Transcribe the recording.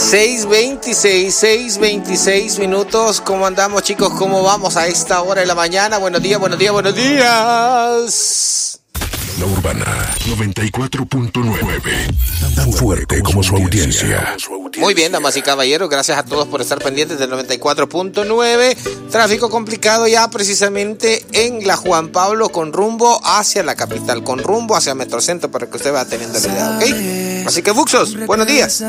6:26 minutos. ¿Cómo andamos, chicos? ¿Cómo vamos a esta hora de la mañana? Buenos días, buenos días, buenos días. La Urbana 94.9. Tan fuerte como su audiencia. Muy bien, damas y caballeros, gracias a todos por estar pendientes del 94.9. Tráfico complicado ya precisamente en la Juan Pablo con rumbo hacia la capital, con rumbo hacia Metrocentro, para que usted vaya teniendo la idea, ¿ok? Así que, Buxos, buenos días.